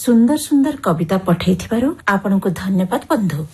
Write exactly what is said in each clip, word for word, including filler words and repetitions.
सुंदर सुंदर कविता पठेइथिबारु आपनकु धन्यवाद बंधु।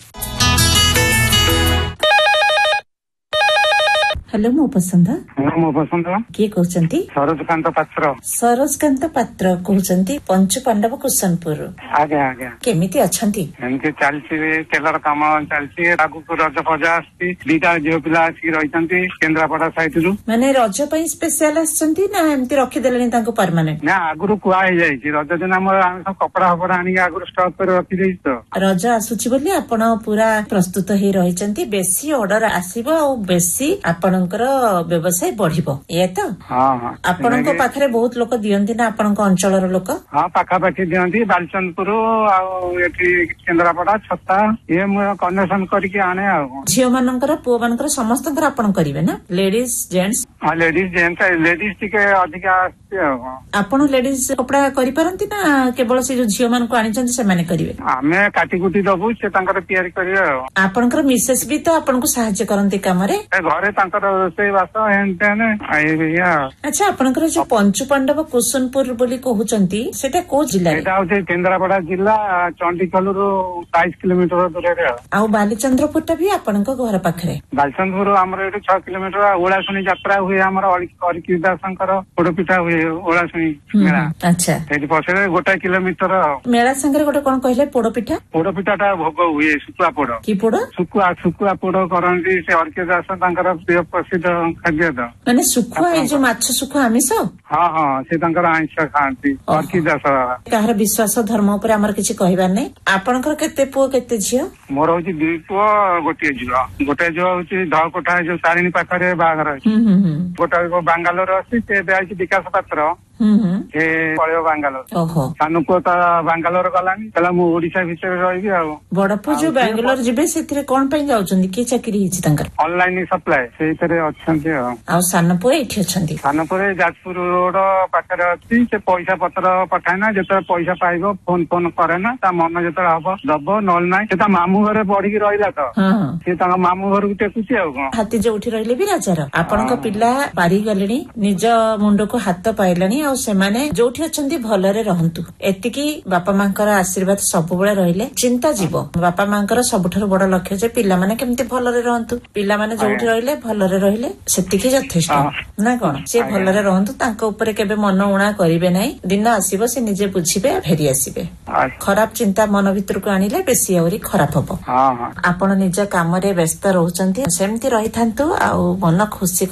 हेलो मो पसंद हेलो मो पसंद किए कहउचंती? सरोजकांत पात्र। सरोजकांत पात्र कहउचंती पंचु पांडव कुशनपुर। आगे आगे केमिति अछंती? एमके चलछि टेलर काम चलछि आगु को रज पजा आछि दीटा झियो पिला आछि रहितंती केंद्रापड़ा साइड रु माने रज पई स्पेशल आछंती ना एमति रखि देलनि तांको परमानेंट ना आगुरु कुआ हे जाइछि रज दिन हमर हम कपड़ा हपड़ा आनी आगुरु स्टॉक कर रखि देइ तो रज आसुछि बोली आपण पूरा प्रस्तुत हे रहिचंती बेसी ऑर्डर आसीबो आ बेसी आपण व्यवसाय बढ़िबो ये तो हां हां आपनको पाखरे बहुत लोक दियंती ना आपनको अंचलर लोक हां पाखा पाखी दियंती बालचंदपुर आ एठी केंद्रापड़ा छत्ता ये मु कनेक्शन करके आने आ झियो मानकर पुओ मानकर समस्तकर आपण करिवे ना लेडीज जेंट्स हां लेडीज जेंट्स लेडीज टिके अधिक आसी आपण लेडीज कपड़ा करि परंती ना केवल से जो झियो मान को आनी चंती से माने करिवे हमें काटी कुटी दबु से तांकर तयारी करिवे आपनकर मिसेस भी तो आपनको सहायता करंती कामरे घरे तांकर रोसई बास हेनतेन आइ भैया। अच्छा आपनकर जो पंचु पांडव कुशनपुर बोली कहउचंती सेटा को जिल्ला एटा होते केंद्रापड़ा जिल्ला चंडीखोल रु बाईस किलोमीटर दूर रे आ बालीचंद्रपुरटा भी आपनको घर पाखरे बालचंद्रपुर हमर एटु छह किलोमीटर ओळासुनी यात्रा हुए हमर अरिकिदासंकर पोडपिठा हुए ओळासुनी मेला। अच्छा एटी पछरे गोटा किलोमीटर मेला संगे गोटे कोन कहले पोडपिठा पोडपिठाटा भोग हुए सुकुआ पोड की पोड सुकुआ सुकुआ पोड करंती से अरिकिदास तांकर प्रिय प्रसिद्ध खाद्य तो माने सुखुआ ए जो माछ सुखुआ आमिष हां हां से तांकर आइंष खांती अरिकिदास काहर विश्वास धर्म ऊपर हमर किछि कहबार नै आपनकर केते पुओ केते झियो मोर होची दुई पुओ गोटे झियो गोटे जो होची धकोठा जो तारिणी पाखरे बागर अछि गोटा बांगालोर अछि से बेआछि विकास पात्र से पळियो बांगालोर ओहो सानु को ता बांगालोर गलानी तला मु ओडिसा भीतर रहिबी आ बडपु जो बांगालोर जिबे सेथिरे कोन पई जाउचंदी की चाकरी हिछि तंकर ऑनलाइन सप्लाई सेथिरे अछंती आ आ सानपुर एठी अछंती सानपुर जाजपुर रोड पाखरे अछि से पैसा पत्र पठाइना जते पैसा पाइबो फोन फोन करेना ता मन जते हबो दबो नल नाही से ता मामू घरे पढी की रहिला त हां से ता मामू घर को टेकुची आ कोन हाथी जो उठी रहिले भी राजार आपनका पिल्ला पारी गलेनी निज मुंड को हाथ पाइलानी आ सेमाने जोठी अछंती भलरे रहंतु एतिकी बापा मांकर आशीर्वाद सब बेले रहिले चिंता जीवो बापा मांकर सबठर बड़ लक्ष्य जे पिल्ला माने केमती भलरे रहंतु पिल्ला माने जोठी रहिले भलरे रहिले सेतिकी यथेष्ट ना कोन से भलरे रहंतु तांको ऊपर केबे मन उणा करिवे नै दिन आसीबो से निजे बुझिबे फेरी आसीबे खराब चिंता मन भीतर को आनिले बेसी औरी खराब हबो हां हां आपण निज काम रे व्यस्त रहउचंती सेमती रहिथांतु आ मन खुशी